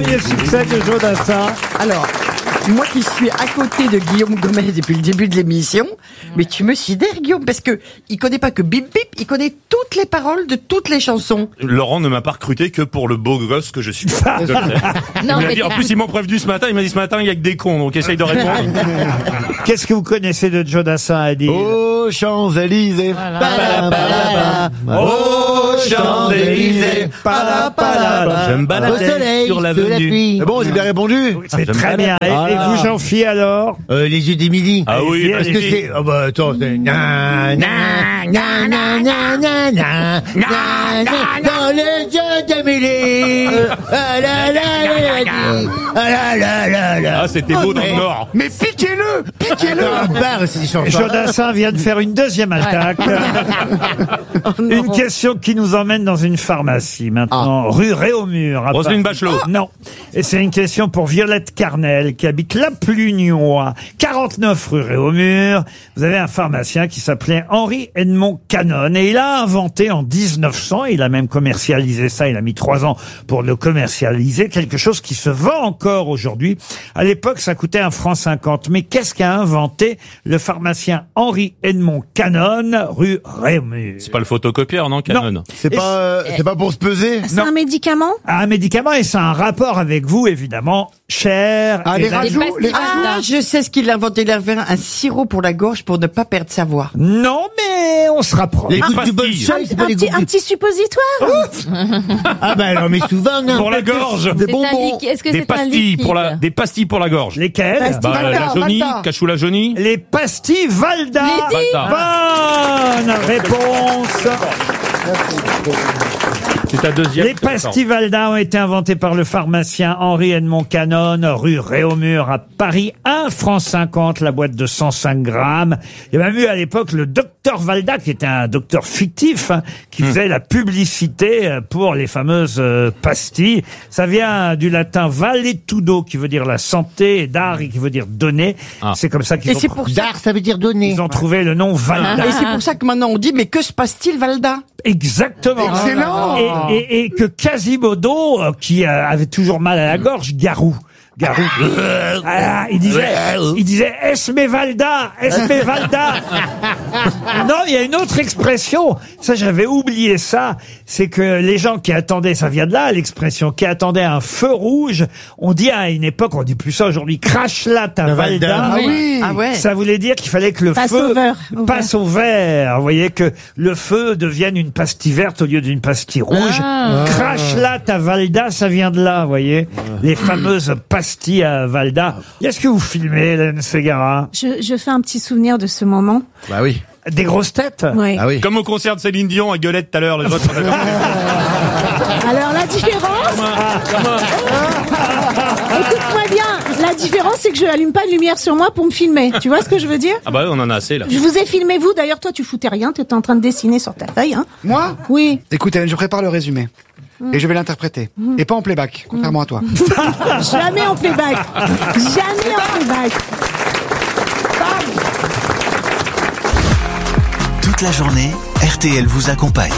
premier succès de Jodassin. Alors, moi qui suis à côté de Guillaume Gomez depuis le début de l'émission, mais tu me sidères, Guillaume, parce que il connaît pas que Bip Bip, il connaît toutes les paroles de toutes les chansons. Laurent ne m'a pas recruté que pour le beau gosse que je suis. En plus, ils m'ont prévenu ce matin, il m'a dit ce matin, il y a que des cons, donc essaye de répondre. Qu'est-ce que vous connaissez de Jodassin à dire? Aux Champs-Élysées. Aux Champs-Élysées. Je me Au baladais soleil, sur sous la l'avenue. pluie. C'est bon, j'ai bien répondu. C'est très bien. Et vous, Jean-Phi, alors? Les yeux d'Émilie. Ah oui, Parce que c'est... Oh bah attends, c'est... Na, na, na, na, na, na, na, na, na, dans les yeux d'Émilie. Ah la la la la. Ah la la la la. Ah, c'était beau dans le Nord. Mais piquez-le. C'est des chansons. Jodassin vient de faire une deuxième attaque. Une question qui nous emmène dans une pharmacie maintenant, rue Réaumur. à Roselyne Paris. Bachelot. Non. Et c'est une question pour Violette Carnel qui habite La Plugnois, 49 rue Réaumur. Vous avez un pharmacien qui s'appelait Henri Edmond Canon et il a inventé en 1900, il a même commercialisé ça, il a mis 3 ans pour le commercialiser, quelque chose qui se vend encore aujourd'hui. À l'époque, ça coûtait 1,50 franc. Mais qu'est-ce qu'a inventé le pharmacien Henri Edmond Canon, rue Réaumur? C'est pas le photocopieur, non, Canon? C'est pas pour se peser. C'est un médicament? Un médicament, et ça a un rapport avec vous, évidemment, cher. Ah, et les la- rajouts, les Ah, je sais ce qu'il a inventé, il a fait un sirop pour la gorge pour ne pas perdre sa voix. Non, mais on se rapproche. Les gouttes du bon pastilles. seuil, c'est pas les gouttes Un petit suppositoire? Ah ben alors, mais souvent, non. Pour la gorge. Des bonbons. Est-ce que Des c'est un pastilles liquide? des pastilles pour la gorge. Lesquels? Bah, la jaunie, Cachoula jaunie. Les pastilles Valda. Valda. Bonne réponse. C'est ta deuxième. Les pastilles Valda ont été inventées par le pharmacien Henri Edmond Canon, rue Réaumur à Paris. 1,50 franc la boîte de 105 grammes. Il y a même eu à l'époque le docteur Valda, qui était un docteur fictif, qui faisait la publicité pour les fameuses pastilles. Ça vient du latin valetudo, qui veut dire la santé, et dari, qui veut dire donner. Ah. C'est comme ça qu'ils Et c'est pour ça, Dar, ça veut dire donner. ils ont trouvé le nom Valda. et c'est pour ça que maintenant on dit, mais que se passe-t-il, Valda? Exactement. Excellent. Et que Quasimodo, qui avait toujours mal à la gorge, Garou. Ah, il disait Esmeralda. Non, il y a une autre expression. Ça, j'avais oublié ça. C'est que les gens qui attendaient, ça vient de là, l'expression, qui attendaient un feu rouge, on dit à une époque, on dit plus ça aujourd'hui, crache là ta Valda. Ah oui. Ah ouais. Ça voulait dire qu'il fallait que le Passe feu au vert. passe au vert. Vous voyez, que le feu devienne une pastille verte au lieu d'une pastille rouge. Crache là ta Valda, ça vient de là, vous voyez. Les fameuses pastilles à Valda. Est-ce que vous filmez, Hélène Ségara? Je fais un petit souvenir de ce moment. Bah oui. Des grosses têtes? Ouais. Ah oui. Comme au concert de Céline Dion à Gueulette tout à l'heure. Les autres, Alors la différence, écoute-moi bien, la différence c'est que je allume pas de lumière sur moi pour me filmer. Tu vois ce que je veux dire? Ah bah on en a assez là. Je vous ai filmé vous, d'ailleurs toi tu foutais rien, tu étais en train de dessiner sur ta feuille. Hein. Moi Oui. Écoute, Hélène, je prépare le résumé. Et je vais l'interpréter. Et pas en playback, contrairement à toi. Jamais en playback. Jamais en playback. Toute la journée, RTL vous accompagne.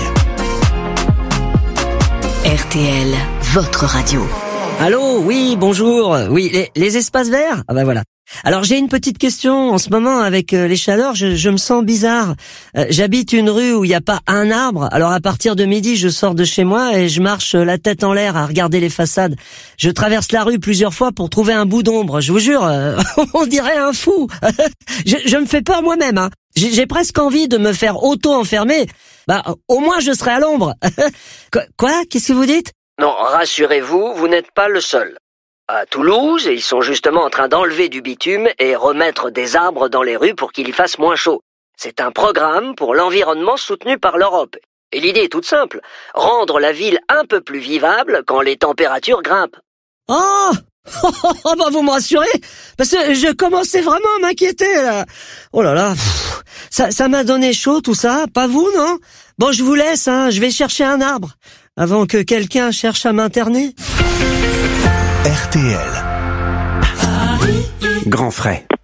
RTL, votre radio. Allô, oui, bonjour. Oui, les espaces verts? Ah bah voilà. Alors j'ai une petite question. En ce moment, avec les chaleurs, je me sens bizarre. J'habite une rue où il n'y a pas un arbre. Alors à partir de midi, je sors de chez moi et je marche la tête en l'air à regarder les façades. Je traverse la rue plusieurs fois pour trouver un bout d'ombre. Je vous jure, on dirait un fou. Je me fais peur moi-même. Hein. J'ai presque envie de me faire auto-enfermer. Bah, au moins je serai à l'ombre. Quoi? Qu'est-ce que vous dites? Non, rassurez-vous, vous n'êtes pas le seul. À Toulouse, ils sont justement en train d'enlever du bitume et remettre des arbres dans les rues pour qu'il y fasse moins chaud. C'est un programme pour l'environnement soutenu par l'Europe. Et l'idée est toute simple, rendre la ville un peu plus vivable quand les températures grimpent. Oh bah vous me rassurez, parce que je commençais vraiment à m'inquiéter là. Oh là là, ça m'a donné chaud tout ça, pas vous non? Bon, je vous laisse, hein, je vais chercher un arbre avant que quelqu'un cherche à m'interner. RTL. Grand frais.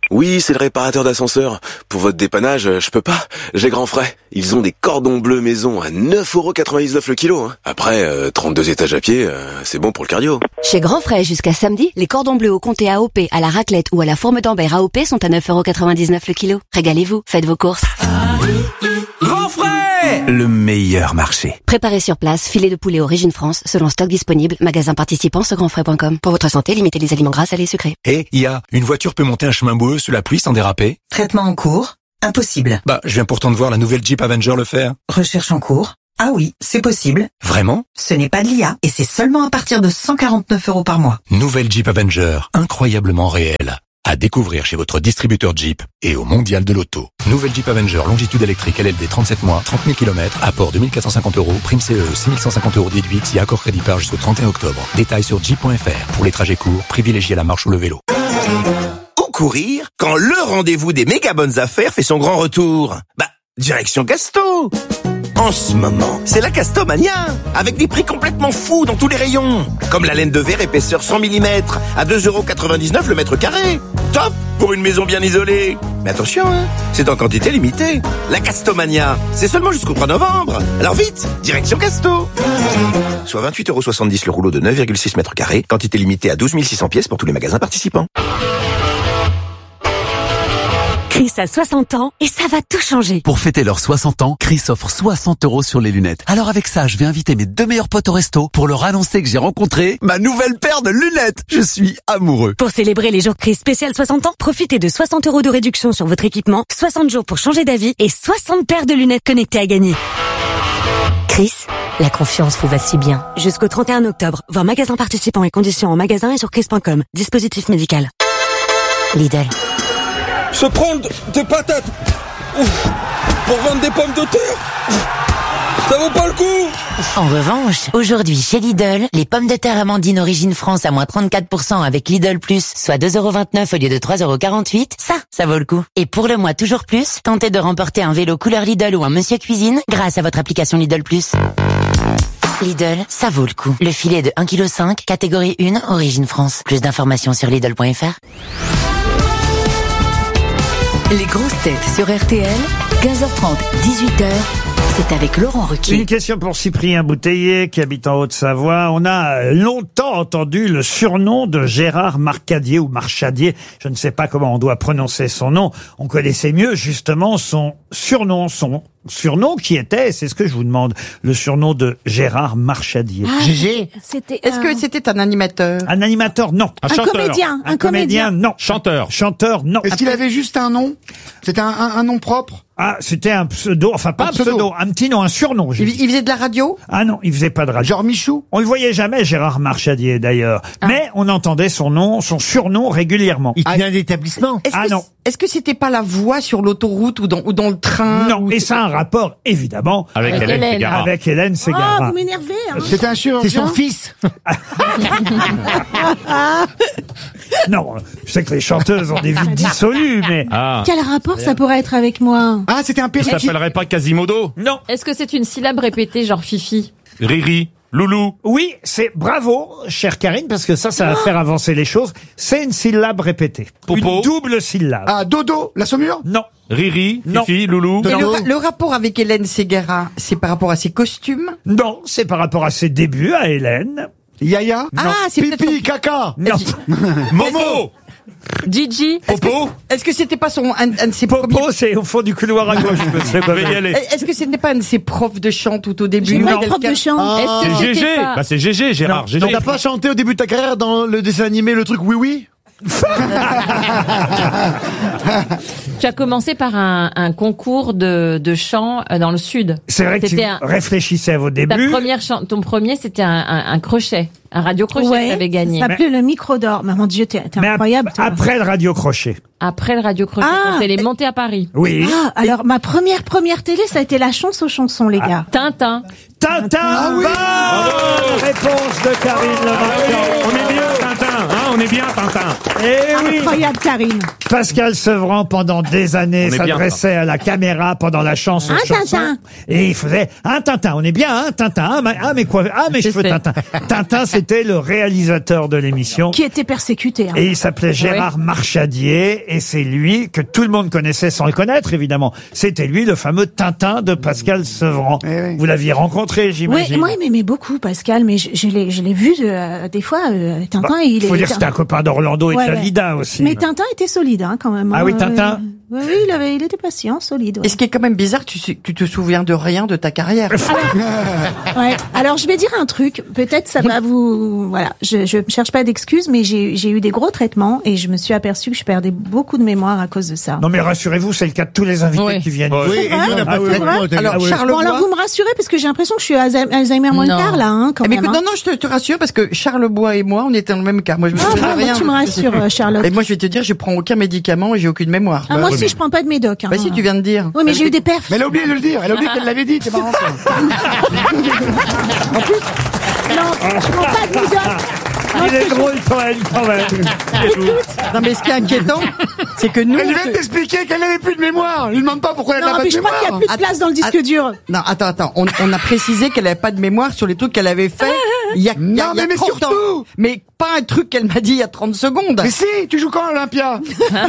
Oui, c'est le réparateur d'ascenseur. Pour votre dépannage, je peux pas. J'ai grand frais. Ils ont des cordons bleus maison à 9,99€ le kilo. Hein. Après, 32 étages à pied, c'est bon pour le cardio. Chez Grand Frais, jusqu'à samedi, les cordons bleus au comté AOP, à la raclette ou à la fourme d'Ambert AOP sont à 9,99€ le kilo. Régalez-vous, faites vos courses. Grand Frais, le meilleur marché. Préparez sur place, filet de poulet Origine France, selon stock disponible, magasin participant sur grandfrais.com. Pour votre santé, limitez les aliments gras, salés et sucrés. Une voiture peut monter un chemin boueux sous la pluie sans déraper? Traitement en cours? Impossible. Je viens pourtant de voir la nouvelle Jeep Avenger le faire. Recherche en cours? Ah oui, c'est possible. Vraiment? Ce n'est pas de l'IA et c'est seulement à partir de 149€ par mois. Nouvelle Jeep Avenger, incroyablement réelle. À découvrir chez votre distributeur Jeep et au Mondial de l'Auto. Nouvelle Jeep Avenger longitude électrique LLD 37 mois, 30 000 km, apport 2450€, prime CE 6150€ déduite si accord crédit par jusqu'au 31 octobre. Détails sur jeep.fr. Pour les trajets courts, privilégiez la marche ou le vélo. Où courir quand le rendez-vous des méga bonnes affaires fait son grand retour? Direction Casto. En ce moment, c'est la Castomania, avec des prix complètement fous dans tous les rayons. Comme la laine de verre épaisseur 100 mm à 2,99€ le mètre carré. Top pour une maison bien isolée. Mais attention, c'est en quantité limitée. La Castomania, c'est seulement jusqu'au 3 novembre. Alors vite, direction Casto. Soit 28,70€ le rouleau de 9,6 mètres carrés, quantité limitée à 12 600 pièces pour tous les magasins participants. Chris a 60 ans et ça va tout changer. Pour fêter leurs 60 ans, Chris offre 60€ sur les lunettes. Alors avec ça, je vais inviter mes 2 meilleurs potes au resto pour leur annoncer que j'ai rencontré ma nouvelle paire de lunettes. Je suis amoureux. Pour célébrer les jours Chris spécial 60 ans, profitez de 60€ de réduction sur votre équipement, 60 jours pour changer d'avis et 60 paires de lunettes connectées à gagner. Chris, la confiance vous va si bien. Jusqu'au 31 octobre, voir magasin participants et conditions en magasin et sur chris.com. Dispositif médical. Lidl. Se prendre des patates pour vendre des pommes de terre, ça vaut pas le coup. En revanche, aujourd'hui chez Lidl, les pommes de terre Amandine Origine France à moins 34% avec Lidl Plus, soit 2,29€ au lieu de 3,48€, ça vaut le coup. Et pour le mois toujours plus, tentez de remporter un vélo couleur Lidl ou un Monsieur Cuisine grâce à votre application Lidl Plus. Lidl, ça vaut le coup. Le filet de 1,5 kg, catégorie 1, Origine France. Plus d'informations sur Lidl.fr. Les grosses têtes sur RTL, 15h30, 18h, c'est avec Laurent Ruquier. Une question pour Cyprien Bouteiller, qui habite en Haute-Savoie. On a longtemps entendu le surnom de Gérard Marcadier ou Marchadier. Je ne sais pas comment on doit prononcer son nom. On connaissait mieux justement son surnom qui était, c'est ce que je vous demande, le surnom de Gérard Marchadier. Gégé. Est-ce que c'était un animateur? Un animateur, non. Un comédien. Un comédien, non. Chanteur, non. Est-ce qu'il avait juste un nom? C'était un nom propre? Ah, c'était un pseudo, enfin pas un pseudo, un petit nom, un surnom. Il faisait de la radio? Ah non, il faisait pas de radio. Genre Michou? On le voyait jamais, Gérard Marchadier d'ailleurs. Mais on entendait son surnom régulièrement. Il tenait un établissement? Non. Est-ce que c'était pas la voix sur l'autoroute ou dans le train? Non, et ça a un rapport, évidemment, avec Hélène Ségara. Avec Hélène Ségara. Ah, vous m'énervez, hein. C'était un chirurgien? C'est son fils? Non, je sais que les chanteuses ont des vies dissolues, mais... Quel rapport ça pourrait être avec moi? Ah, c'était un Il perruquier. s'appellerait pas Quasimodo? Non. Est-ce que c'est une syllabe répétée, genre Fifi? Riri, Loulou. Oui, c'est bravo, chère Karine, parce que ça va faire avancer les choses. C'est une syllabe répétée. Popo. Une double syllabe. Ah, Dodo, la Saumure? Non. Riri, Non. Fifi, Loulou. Et le rapport avec Hélène Ségara, c'est par rapport à ses costumes? Non, c'est par rapport à ses débuts à Hélène. Yaya? Ah, c'est peut-être Pipi, caca? Non. Momo. Gigi? Popo. Est-ce que c'était pas un de ses premiers... Popo, c'est au fond du couloir à gauche, monsieur. Je vais y aller. Est-ce que c'était pas un de ses profs de chant tout au début? J'ai pas de prof de chant. Est-ce que C'est c'était Gégé. pas... C'est Gégé, Gérard. Gégé. Donc t'as pas chanté au début de ta carrière dans le dessin animé, le truc Oui Oui? Tu as commencé par un concours de chant dans le sud. C'est vrai que tu C'était réfléchissais à vos débuts. Ton premier, c'était un crochet, un radio-crochet que tu avais gagné. Ça s'appelait le micro d'or. Mais mon Dieu, t'es Mais incroyable. toi. après le radio-crochet. Après le radio-crochet, Ah, quand elle est montée à Paris. Oui. Ah, alors ma première télé, ça a été la chance aux chansons, les gars. Tintin. Tintin. Bonne réponse de Karine Le Marchand. On est bien, Tintin. On est bien, Tintin. Eh oui. Incroyable, Karine. Pascal Sevran, pendant des années, On est bien, s'adressait à la caméra pendant la chanson. Tintin. Et il faisait un Tintin. On est bien, un Tintin. Mes cheveux Tintin. Tintin, c'était le réalisateur de l'émission. Qui était persécuté. Hein. Et il s'appelait Gérard Marchadier. Et c'est lui que tout le monde connaissait sans le connaître, évidemment. C'était lui, le fameux Tintin de Pascal Sevran. Vous l'aviez rencontré, j'imagine. Oui, moi, il m'aimait beaucoup, Pascal, mais je l'ai vu des fois, Tintin, il est... Faut dire que c'était un copain d'Orlando et de Dalida aussi. Mais Tintin était solide, hein, quand même. Ah oui, Tintin? Oui, il était patient, solide. Ouais. Et ce qui est quand même bizarre, tu te souviens de rien de ta carrière. Alors, je vais dire un truc. Peut-être ça va vous... Voilà, je cherche pas d'excuses, mais j'ai eu des gros traitements et je me suis aperçu que je perdais beaucoup de mémoire à cause de ça. Non, mais rassurez-vous, c'est le cas de tous les invités qui viennent. Oui, et nous, on n'a pas de traitement. Alors, Bon, alors vous me rassurez parce que j'ai l'impression que je suis Alzheimer moins tard, là, hein, quand même. Écoute, non, je te rassure parce que Charles Bois et moi, on était dans le même cas. Moi, je me souviens rien. Tu me rassures, Charlotte. Et moi, je vais te dire, je prends aucun médicament et j'ai aucune mémoire. Ah, moi aussi, je prends pas de médoc. Hein. Bah si, tu viens de dire. Oui, mais j'ai eu des perfs. Mais elle a oublié de le dire. Elle a oublié qu'elle l'avait dit. C'est marrant. En plus, non, je prends pas de médoc. Il est drôle, quand même. Non, mais ce qui est inquiétant, c'est que nous... Elle vient t'expliquer qu'elle n'avait plus de mémoire. Je lui demande pas pourquoi elle n'a pas de mémoire. Non, mais je crois qu'il n'y a plus de place dans le disque dur. Non, attends. On a précisé qu'elle n'avait pas de mémoire sur les trucs qu'elle avait fait il y a 30 ans. Mais pas un truc qu'elle m'a dit il y a 30 secondes. Mais si, tu joues quand à Olympia?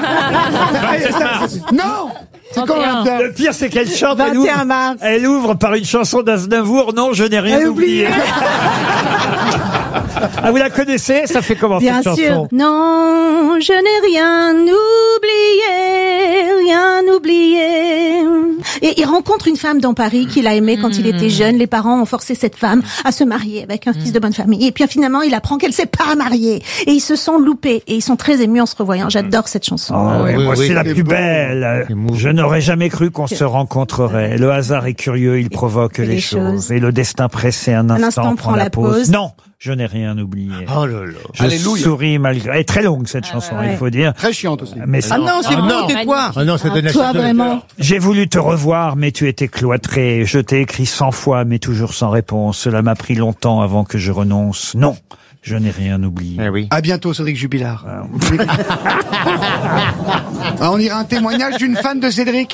Non. C'est quand Olympia? Le pire, c'est qu'elle chante. 21 mars. Elle ouvre par une chanson d'Aznavour. Non, je n'ai rien oublié. Ah, vous la connaissez? Ça fait comment, Bien cette sûr. chanson? Non, je n'ai rien oublié. Et il rencontre une femme dans Paris qu'il a aimée quand il était jeune. Les parents ont forcé cette femme à se marier avec un fils de bonne famille. Et puis finalement, il apprend qu'elle s'est pas mariée. Et ils se sont loupés. Et ils sont très émus en se revoyant. J'adore cette chanson. Oh, oui, moi, c'est la plus belle. Je n'aurais jamais cru qu'on se rencontrerait. Le hasard est curieux, il provoque les choses. Et le destin pressé un instant prend la pause. Non, je n'ai rien oublié. Oh là là. Je souris malgré... Elle est très longue, cette chanson, il faut dire. Très chiante aussi. Mais Ah non, c'est bon, tais-toi. Ah non, c'est de Toi, vraiment. J'ai voulu te revoir, mais tu étais cloîtré. Je t'ai écrit 100 fois, mais toujours sans réponse. Cela m'a pris longtemps avant que je renonce. Non, je n'ai rien oublié. À bientôt, Cédric Jubilard. On dirait un témoignage d'une fan de Cédric.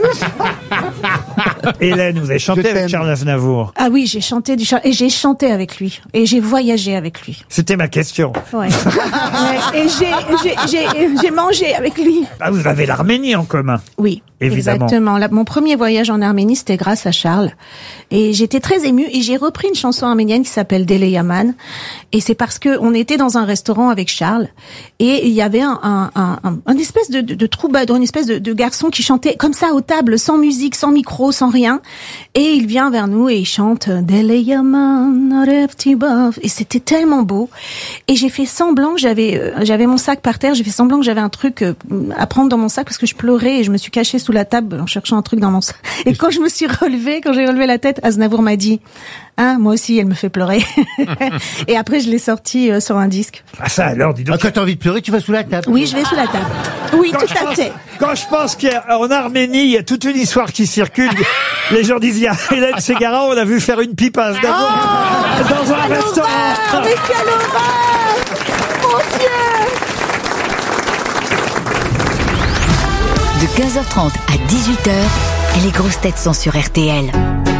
Hélène, vous avez chanté avec Charles Aznavour. Ah oui, j'ai chanté et j'ai chanté avec lui. Et j'ai voyagé avec lui. C'était ma question. Ouais. Et j'ai mangé avec lui. Ah, vous avez l'Arménie en commun. Oui. Évidemment. Exactement. Mon premier voyage en Arménie, c'était grâce à Charles. Et j'étais très émue et j'ai repris une chanson arménienne qui s'appelle Dele Yaman. Et c'est parce que on était dans un restaurant avec Charles et il y avait un espèce de troubadour, une espèce de garçon qui chantait comme ça aux tables, sans musique, sans micro, sans rien. Et il vient vers nous et il chante Dele Yaman, Arefti Baf. Et c'était tellement beau. Et j'ai fait semblant que j'avais mon sac par terre, j'ai fait semblant que j'avais un truc à prendre dans mon sac parce que je pleurais et je me suis cachée sous la table en cherchant un truc dans mon sac. Et quand j'ai relevé la tête, Aznavour m'a dit, hein, moi aussi, elle me fait pleurer. Et après, je l'ai sorti sur un disque. Ah ça alors, dis donc. Quand t'as envie de pleurer, tu vas sous la table. Oui, je vais sous la table. Oui, tout à fait. Quand je pense qu'en Arménie, il y a toute une histoire qui circule. Les gens disent, il y a Hélène Ségara, on l'a vu faire une pipe à Aznavour dans un restaurant. Mais quelle horreur! Mon Dieu! De 15h30 à 18h, les grosses têtes sont sur RTL.